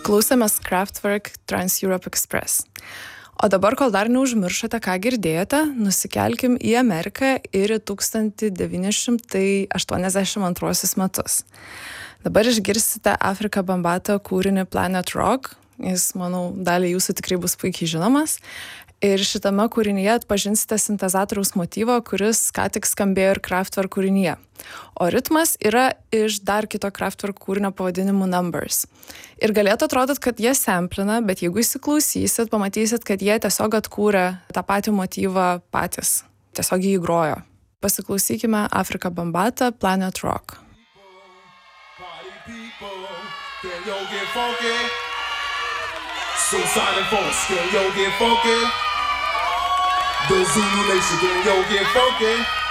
Klausėmės Kraftwerk Trans-Europe Express. O dabar, kol dar neužmiršote, ką girdėjote, nusikelkim į Ameriką ir į 1982 metus. Dabar išgirsite Afrika Bambaataa kūrinį Planet Rock. Jis, manau, dalį jūsų tikrai bus puikiai žinomas. Ir šitame kūrinyje atpažinsite sintezatoriaus motyvą, kuris ką tik skambėjo ir Kraftwerk kūrinyje. O ritmas yra iš dar kito Kraftwerk kūrinio pavadinimu Numbers. Ir galėtų atrodyt, kad jie samplina, bet jeigu įsiklausysit, pamatysit, kad jie tiesiog atkūrė tą patį motyvą patys. Tiesiog jį grojo. Pasiklausykime Afrika Bambaataa Planet Rock. Suicide folks, can yo get funky? The Zulu Nation, can yo get funky?